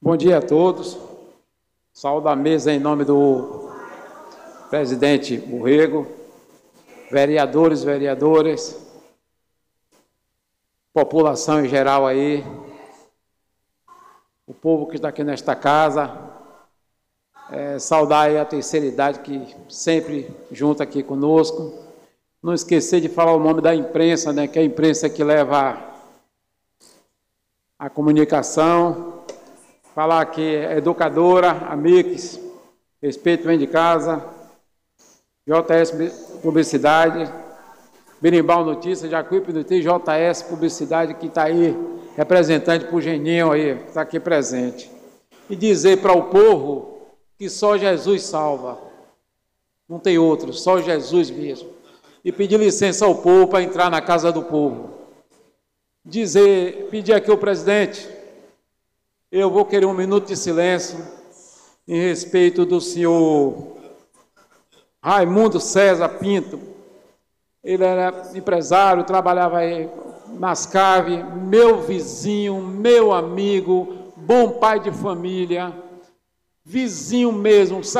Bom dia a todos. Saúdo a mesa em nome do presidente Borrego, vereadores, vereadoras, população em geral aí, o povo que está aqui nesta casa, saudar aí a terceira idade que sempre junta aqui conosco. Não esquecer de falar o nome da imprensa, né, que é a imprensa que leva a comunicação. Falar que é educadora, Amix, Respeito Vem de Casa, JS Publicidade, Berimbau Notícias, Jacuípe Notícias, JS Publicidade, que está aí, representante para o Geninho aí, que está aqui presente. E dizer para o povo que só Jesus salva, não tem outro, só Jesus mesmo. E pedir licença ao povo para entrar na casa do povo. Pedir aqui ao presidente, eu vou querer um minuto de silêncio em respeito do senhor Raimundo César Pinto. Ele era empresário, trabalhava aí nas caves, meu vizinho, meu amigo, bom pai de família, vizinho mesmo,